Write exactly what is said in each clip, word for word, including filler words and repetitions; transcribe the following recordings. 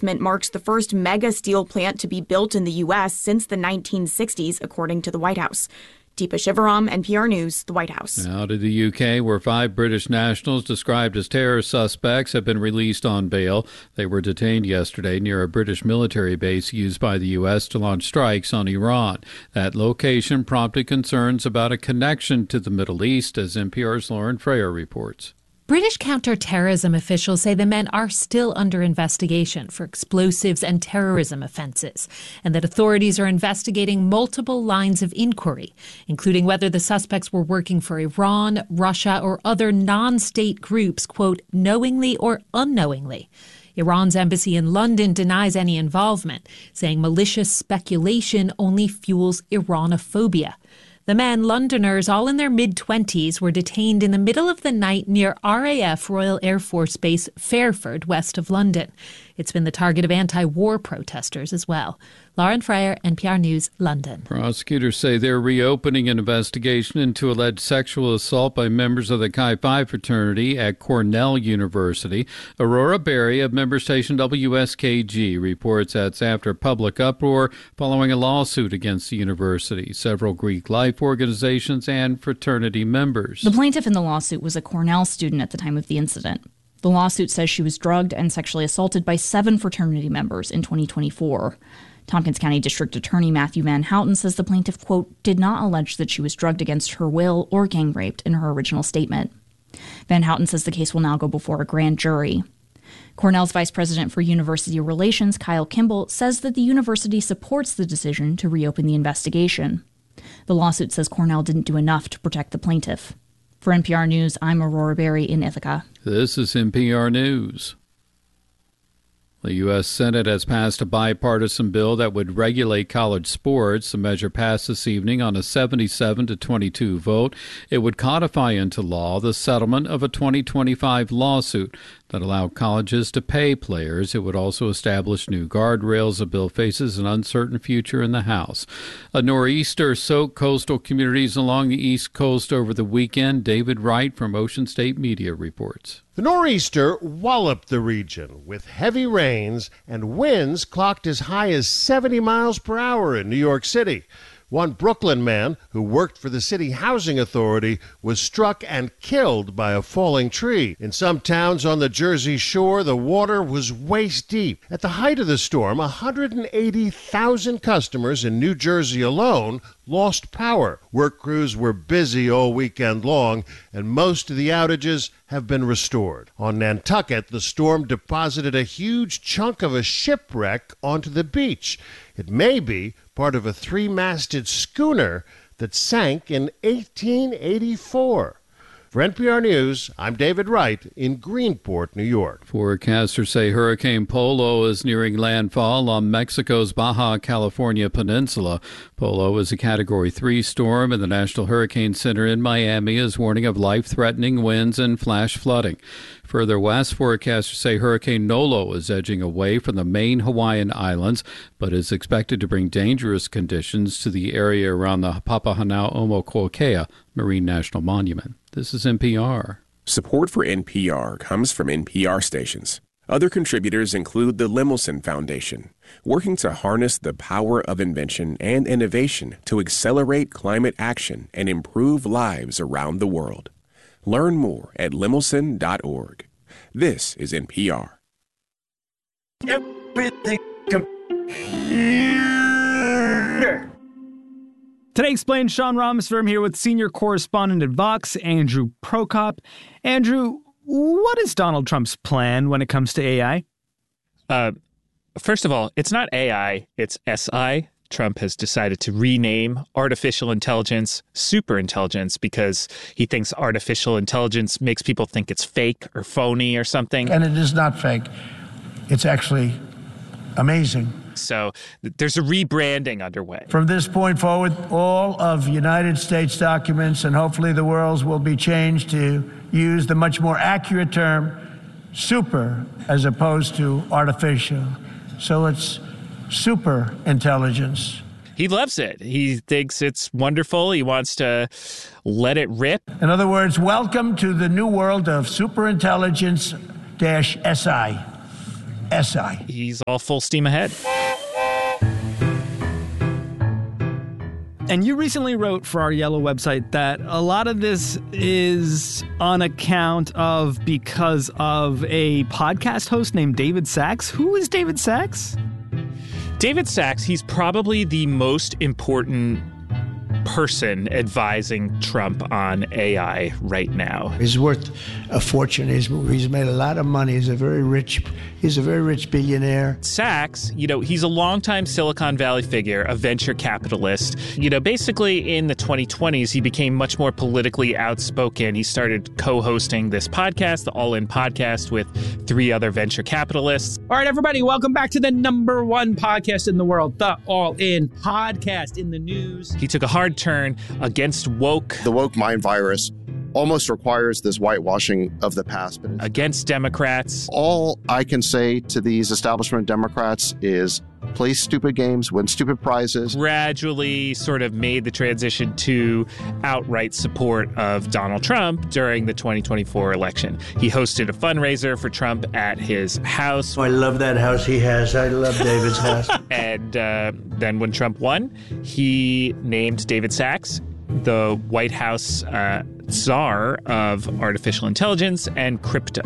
announcement marks the first mega steel plant to be built in the U S since the nineteen sixties, according to the White House. Deepa Shivaram, N P R News, the White House. Now to the U K, where five British nationals described as terror suspects have been released on bail. They were detained yesterday near a British military base used by the U S to launch strikes on Iran. That location prompted concerns about a connection to the Middle East, as N P R's Lauren Freyer reports. British counter-terrorism officials say the men are still under investigation for explosives and terrorism offenses, and that authorities are investigating multiple lines of inquiry, including whether the suspects were working for Iran, Russia, or other non-state groups, quote, knowingly or unknowingly. Iran's embassy in London denies any involvement, saying malicious speculation only fuels Iranophobia. The men, Londoners, all in their mid-twenties, were detained in the middle of the night near R A F Royal Air Force Base Fairford, west of London. It's been the target of anti-war protesters as well. Lauren Freyer, N P R News, London. Prosecutors say they're reopening an investigation into alleged sexual assault by members of the Chi Phi fraternity at Cornell University. Aurora Berry of member station W S K G reports that's after public uproar following a lawsuit against the university, several Greek life organizations, and fraternity members. The plaintiff in the lawsuit was a Cornell student at the time of the incident. The lawsuit says she was drugged and sexually assaulted by seven fraternity members in twenty twenty-four. Tompkins County District Attorney Matthew Van Houten says the plaintiff, quote, did not allege that she was drugged against her will or gang raped in her original statement. Van Houten says the case will now go before a grand jury. Cornell's Vice President for University Relations, Kyle Kimball, says that the university supports the decision to reopen the investigation. The lawsuit says Cornell didn't do enough to protect the plaintiff. For N P R News, I'm Aurora Berry in Ithaca. This is N P R News. The U S Senate has passed a bipartisan bill that would regulate college sports. The measure passed this evening on a seventy-seven to twenty-two vote. It would codify into law the settlement of a twenty twenty-five lawsuit that allowed colleges to pay players. It would also establish new guardrails. The bill faces an uncertain future in the House. A nor'easter soaked coastal communities along the East Coast over the weekend. David Wright from Ocean State Media reports. The nor'easter walloped the region with heavy rains and winds clocked as high as seventy miles per hour in New York City. One Brooklyn man who worked for the city housing authority was struck and killed by a falling tree. In some towns on the Jersey Shore, the water was waist deep. At the height of the storm, one hundred eighty thousand customers in New Jersey alone lost power. Work crews were busy all weekend long, and most of the outages have been restored. On Nantucket, the storm deposited a huge chunk of a shipwreck onto the beach. It may be part of a three-masted schooner that sank in eighteen eighty-four. For N P R News, I'm David Wright in Greenport, New York. Forecasters say Hurricane Polo is nearing landfall on Mexico's Baja California peninsula. Polo is a Category three storm, and the National Hurricane Center in Miami is warning of life-threatening winds and flash flooding. Further west, forecasters say Hurricane Nolo is edging away from the main Hawaiian Islands, but is expected to bring dangerous conditions to the area around the Papahanau'omokuakea Marine National Monument. This is N P R. Support for N P R comes from N P R stations. Other contributors include the Lemelson Foundation, working to harness the power of invention and innovation to accelerate climate action and improve lives around the world. Learn more at lemelson dot org. This is N P R. Everything. Today Explained, Sean Rameswaram here with senior correspondent at Vox, Andrew Prokop. Andrew, what is Donald Trump's plan when it comes to A I? Uh, first of all, it's not A I, it's S I. Trump has decided to rename artificial intelligence superintelligence because he thinks artificial intelligence makes people think it's fake or phony or something. And it is not fake. It's actually amazing. So there's a rebranding underway. From this point forward, all of United States documents and hopefully the world's will be changed to use the much more accurate term super as opposed to artificial. So it's super intelligence. He loves it. He thinks it's wonderful. He wants to let it rip. In other words, welcome to the new world of superintelligence dash S I. S I. He's all full steam ahead. And you recently wrote for our Yellow website that a lot of this is on account of because of a podcast host named David Sacks. Who is David Sacks? David Sacks, he's probably the most important person advising Trump on A I right now. He's worth a fortune. He's, he's made a lot of money. He's a very rich, he's a very rich billionaire. Sacks, you know, he's a longtime Silicon Valley figure, a venture capitalist. You know, basically in the twenty twenties, he became much more politically outspoken. He started co-hosting this podcast, the All In Podcast, with three other venture capitalists. All right, everybody, welcome back to the number one podcast in the world, the All In Podcast. In the news, he took a hard turn against woke. The woke mind virus almost requires this whitewashing of the past. But against Democrats. All I can say to these establishment Democrats is play stupid games, win stupid prizes. Gradually sort of made the transition to outright support of Donald Trump during the twenty twenty-four election. He hosted a fundraiser for Trump at his house. Oh, I love that house he has. I love David's house. And uh, then when Trump won, he named David Sacks the White House uh, czar of artificial intelligence and crypto.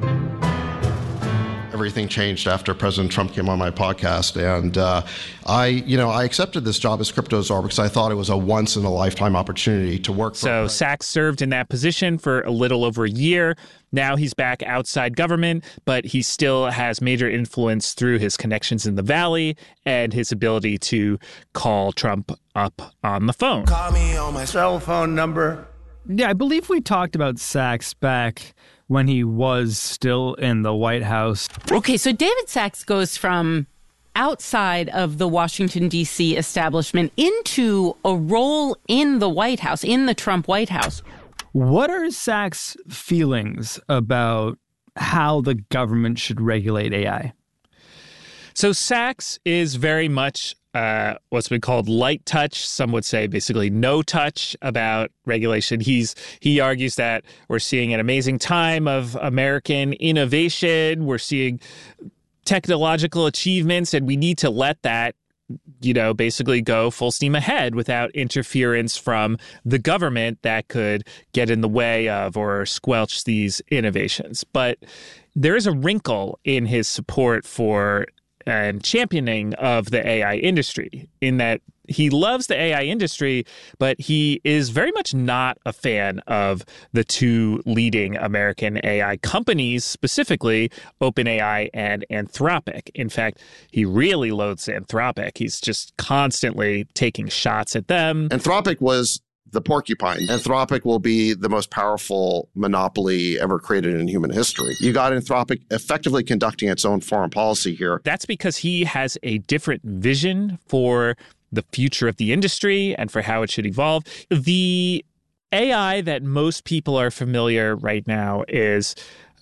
Everything changed after President Trump came on my podcast. And uh, I, you know, I accepted this job as crypto czar because I thought it was a once in a lifetime opportunity to work for. So Sacks served in that position for a little over a year. Now he's back outside government, but he still has major influence through his connections in the Valley and his ability to call Trump up on the phone. Call me on my cell phone number. Yeah, I believe we talked about Sacks back when he was still in the White House. Okay, so David Sacks goes from outside of the Washington, D C establishment into a role in the White House, in the Trump White House. What are Sacks' feelings about how the government should regulate A I? So Sacks is very much uh, what's been called light touch. Some would say basically no touch about regulation. He's he argues that we're seeing an amazing time of American innovation. We're seeing technological achievements, and we need to let that, you know, basically go full steam ahead without interference from the government that could get in the way of or squelch these innovations. But there is a wrinkle in his support for and championing of the A I industry, in that he loves the A I industry, but he is very much not a fan of the two leading American A I companies, specifically OpenAI and Anthropic. In fact, he really loathes Anthropic. He's just constantly taking shots at them. Anthropic was the porcupine. Anthropic will be the most powerful monopoly ever created in human history. You got Anthropic effectively conducting its own foreign policy here. That's because he has a different vision for the future of the industry and for how it should evolve. The A I that most people are familiar right now is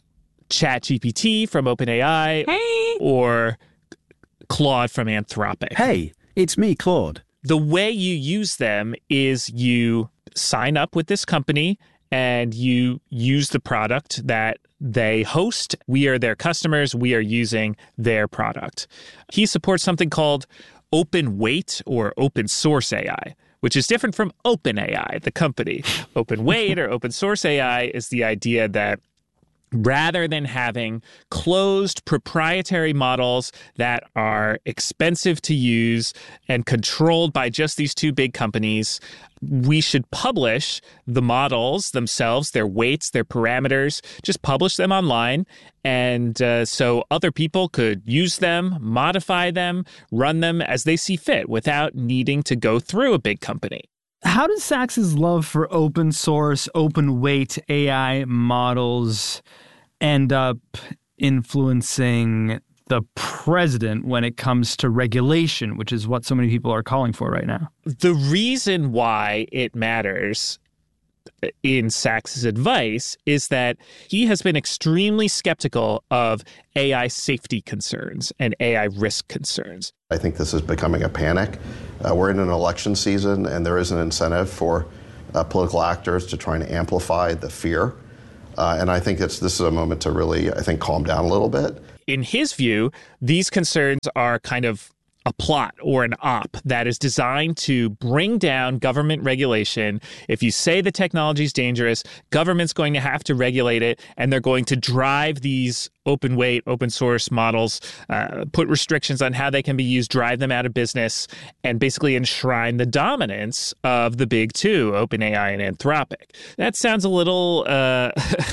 ChatGPT from OpenAI, hey. or Claude from Anthropic. Hey, it's me, Claude. The way you use them is you sign up with this company and you use the product that they host. We are their customers. We are using their product. He supports something called Open Weight or open source A I, which is different from OpenAI, the company. Open Weight or open source A I is the idea that rather than having closed proprietary models that are expensive to use and controlled by just these two big companies, we should publish the models themselves, their weights, their parameters, just publish them online. And uh, so other people could use them, modify them, run them as they see fit without needing to go through a big company. How does Sacks' love for open source, open weight A I models end up influencing the president when it comes to regulation, which is what so many people are calling for right now? The reason why it matters in Sacks' advice is that he has been extremely skeptical of A I safety concerns and A I risk concerns. I think this is becoming a panic. Uh, we're in an election season, and there is an incentive for uh, political actors to try and amplify the fear. Uh, and I think it's, this is a moment to really, I think, calm down a little bit. in his view, these concerns are kind of a plot or an op that is designed to bring down government regulation. If you say the technology is dangerous, government's going to have to regulate it, and they're going to drive these open weight, open source models, uh, put restrictions on how they can be used, drive them out of business, and basically enshrine the dominance of the big two, OpenAI and Anthropic. That sounds a little, uh,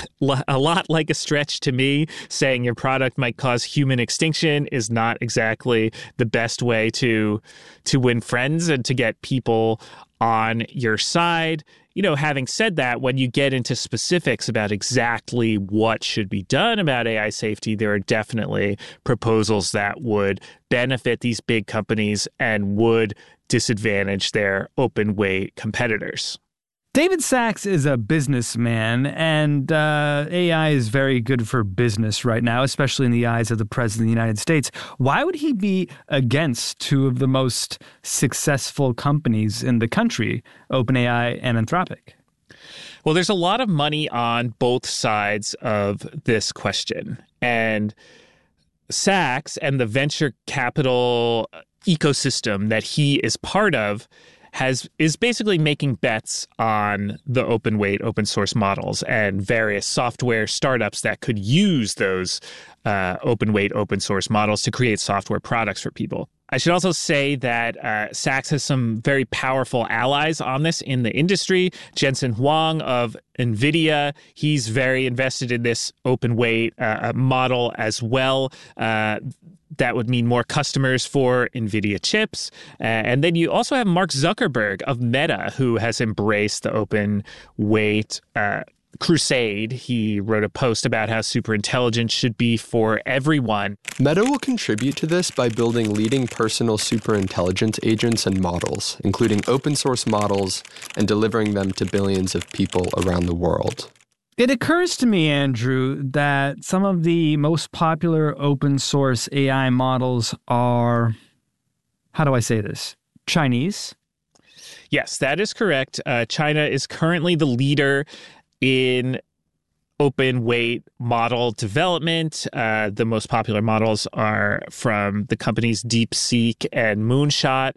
a lot like a stretch to me. Saying your product might cause human extinction is not exactly the best way to to win friends and to get people on your side. You know, having said that, when you get into specifics about exactly what should be done about A I safety, there are definitely proposals that would benefit these big companies and would disadvantage their open weight competitors. David Sacks is a businessman, and uh, A I is very good for business right now, especially in the eyes of the President of the United States. Why would he be against two of the most successful companies in the country, OpenAI and Anthropic? Well, there's a lot of money on both sides of this question. And Sacks and the venture capital ecosystem that he is part of has is basically making bets on the open weight, open source models and various software startups that could use those uh, open weight, open source models to create software products for people. I should also say that uh, Sacks has some very powerful allies on this in the industry. Jensen Huang of NVIDIA, he's very invested in this open weight uh, model as well. Uh, That would mean more customers for NVIDIA chips. Uh, and then you also have Mark Zuckerberg of Meta, who has embraced the open weight uh, crusade. He wrote a post about how superintelligence should be for everyone. Meta will contribute to this by building leading personal superintelligence agents and models, including open source models, and delivering them to billions of people around the world. It occurs to me, Andrew, that some of the most popular open source A I models are, how do I say this, Chinese? Yes, that is correct. Uh, China is currently the leader in open weight model development. Uh, the most popular models are from the companies DeepSeek and Moonshot.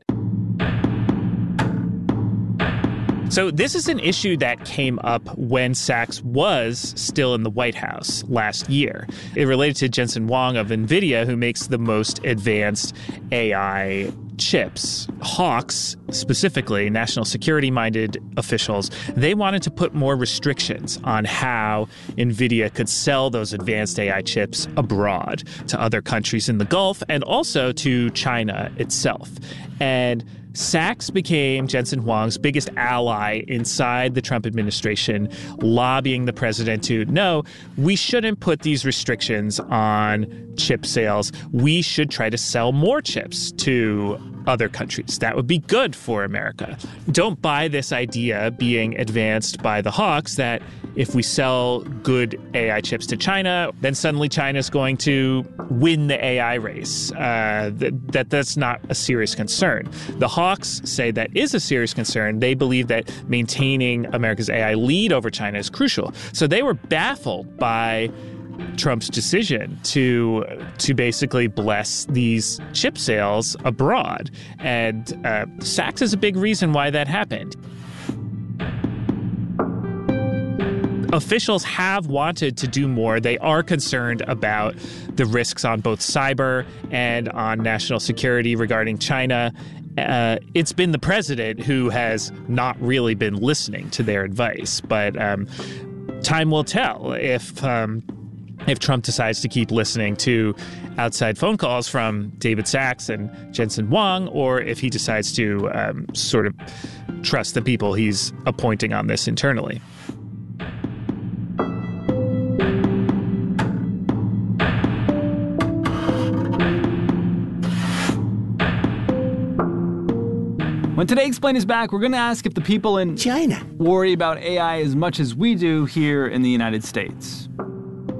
So this is an issue that came up when Sacks was still in the White House last year. It related to Jensen Huang of NVIDIA, who makes the most advanced A I chips. Hawks, specifically, national security-minded officials, they wanted to put more restrictions on how NVIDIA could sell those advanced A I chips abroad to other countries in the Gulf and also to China itself. And Sacks became Jensen Huang's biggest ally inside the Trump administration, lobbying the president to, no, we shouldn't put these restrictions on chip sales. We should try to sell more chips to other countries. That would be good for America. Don't buy this idea being advanced by the Hawks that if we sell good A I chips to China, then suddenly China's going to win the A I race. Uh, that, that that's not a serious concern. The Hawks say that is a serious concern. They believe that maintaining America's A I lead over China is crucial. So they were baffled by Trump's decision to to basically bless these chip sales abroad. And uh, Sacks is a big reason why that happened. Officials have wanted to do more. They are concerned about the risks on both cyber and on national security regarding China. Uh, it's been the president who has not really been listening to their advice. But um, time will tell if um, if Trump decides to keep listening to outside phone calls from David Sacks and Jensen Huang, or if he decides to um, sort of trust the people he's appointing on this internally. When Today Explained is back, we're going to ask if the people in China worry about A I as much as we do here in the United States.